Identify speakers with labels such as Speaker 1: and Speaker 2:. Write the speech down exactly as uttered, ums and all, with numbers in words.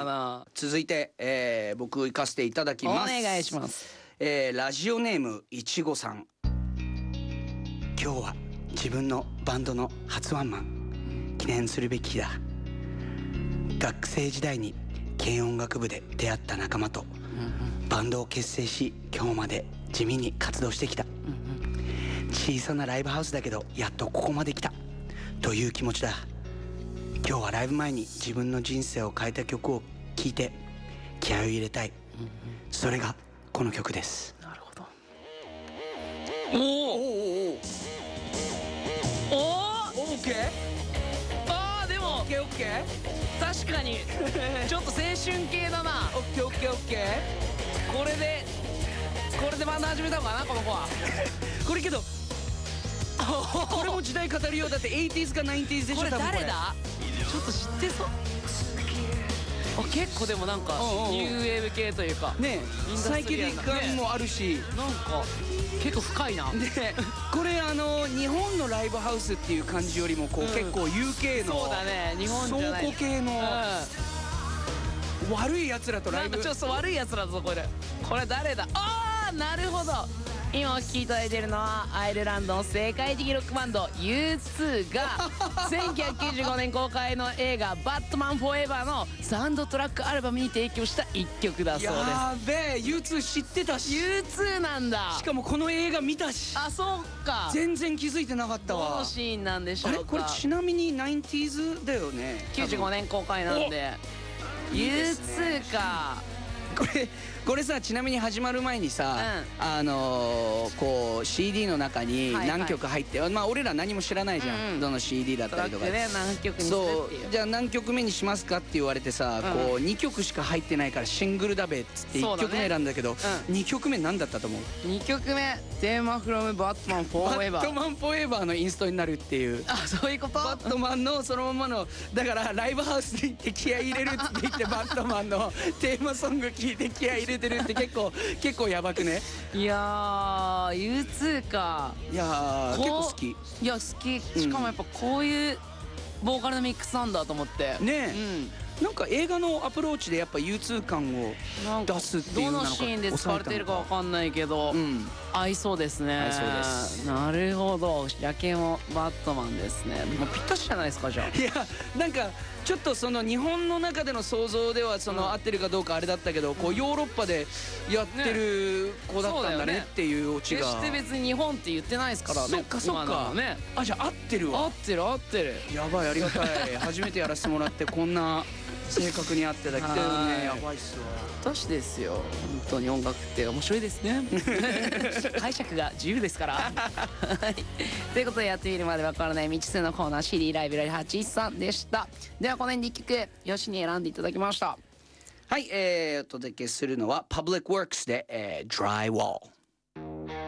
Speaker 1: かな。
Speaker 2: 続いて、えー、僕行かせていただきます。
Speaker 1: お願いします。
Speaker 2: えー、ラジオネームいちごさん。今日は自分のバンドの初ワンマン記念するべき日だ。学生時代に軽音楽部で出会った仲間とバンドを結成し、今日まで地味に活動してきた。小さなライブハウスだけどやっとここまで来たという気持ちだ。今日はライブ前に自分の人生を変えた曲を聴いて気合を入れたい。それがこの曲です。
Speaker 1: なるほど。
Speaker 2: おおおお
Speaker 1: お
Speaker 2: おオッケー。
Speaker 1: あーでも
Speaker 2: オッケーオッケー
Speaker 1: 確かにちょっと青春系だな。
Speaker 2: オッケーオッケーオッケー。
Speaker 1: これでこれでバンド始めたのかな、この子は。
Speaker 2: これけどこれも時代語るようだって。エイティーズかナインティーズでしょ。
Speaker 1: これ
Speaker 2: 多分これ
Speaker 1: 誰だ、ちょっと知ってそう。あ、結構でもなんか
Speaker 2: うんうんうん
Speaker 1: ニューウェーブ系というか
Speaker 2: ね
Speaker 1: インダス
Speaker 2: サイケ
Speaker 1: トリアルな
Speaker 2: デリック感もあるし、
Speaker 1: なんか結構深いな。
Speaker 2: でこれあの日本のライブハウスっていう感じよりもこう、
Speaker 1: うん
Speaker 2: 結構 ユーケー の
Speaker 1: そうだね、日本じゃない
Speaker 2: 倉庫系の
Speaker 1: う
Speaker 2: 悪いやつらと
Speaker 1: ん、な
Speaker 2: ライブ。
Speaker 1: んかちょっと悪いやつだぞこれ。これ誰だ。あーなるほど。今お聴きいただいているのはアイルランドの世界的ロックバンド ユーツー がせんきゅうひゃくきゅうじゅうごねん公開の映画「バットマンフォーエバー」のサウンドトラックアルバムに提供した一曲だそうです。
Speaker 2: やーべえ ユーツー 知ってたし、
Speaker 1: ユーツー なんだ。
Speaker 2: しかもこの映画見たし、
Speaker 1: あ、そうか。
Speaker 2: 全然気づいてなかった
Speaker 1: ど
Speaker 2: わ。
Speaker 1: のシーンなんでしょ
Speaker 2: あれ
Speaker 1: うか。
Speaker 2: これちなみにナインティーズだよね。
Speaker 1: きゅうじゅうごねん公開なんで
Speaker 2: いい
Speaker 1: ユーツ
Speaker 2: ですね
Speaker 1: ー か。
Speaker 2: これこれさ、ちなみに始まる前にさ、あのーこう シーディー の中に
Speaker 1: はいはい
Speaker 2: 何曲入って、まあ俺ら何も知らないじゃん、
Speaker 1: うんうん
Speaker 2: どの シーディー だっ
Speaker 1: トラック
Speaker 2: たりとか
Speaker 1: で何曲にする
Speaker 2: そ
Speaker 1: っていう
Speaker 2: う。じゃあ何曲目にしますかって言われてさ、
Speaker 1: うん
Speaker 2: こうにきょくしか入ってないからシングルだべっつって1
Speaker 1: そうだね
Speaker 2: 曲目選んだけど、にきょくめ何だったと思う？
Speaker 1: にきょくめテーマフロムバットマンフォーエバー。
Speaker 2: バットマンフォーエバーのインストになるっていう。
Speaker 1: あ、そういうこと。
Speaker 2: バットマンのそのままの、だからライブハウスに行って気合い入れるって言ってバットマンのテーマソング聴いて気合い入れてるって結構結構やばくね。
Speaker 1: いやー ユーツー か。
Speaker 2: いやー
Speaker 1: こう
Speaker 2: 結構好き
Speaker 1: いや好き。しかもやっぱこういうボーカルのミックスなんだと思って
Speaker 2: ねえ、
Speaker 1: うん
Speaker 2: なんか映画のアプローチでやっぱ ユーツー 感を
Speaker 1: なんか
Speaker 2: 出すっていう
Speaker 1: どのシーンで使われているかわかんないけど、
Speaker 2: うん
Speaker 1: 合いそうですね。
Speaker 2: 合いそうです。
Speaker 1: なるほど。夜景もバットマンですね。もうぴったしじゃないですかじゃあ。
Speaker 2: いやなんかちょっとその日本の中での想像ではその合ってるかどうかあれだったけど、こうヨーロッパでやってる子だったんだねっていうオチが。
Speaker 1: 決して別に日本って言ってないですからね。
Speaker 2: そっかそっ
Speaker 1: 今の
Speaker 2: か
Speaker 1: はね。
Speaker 2: あ、じゃあ合ってるわ。
Speaker 1: 合ってる合ってる。
Speaker 2: やばい、ありがたい。初めてやらせてもらってこんな正確に合ってた。来てる
Speaker 1: はい
Speaker 2: ね。やばいっすわ。
Speaker 1: 私ですよ。本当に音楽って面白いですね。解釈が自由ですから。はい。ということでやってみるまでわからない未知数のコーナー シーディー ライブラリはちじゅうさんでした。ではこの辺で一曲よしに選んでいただきました。
Speaker 2: はい、えー、お届けするのは Public Works で、えー、Dry Wall。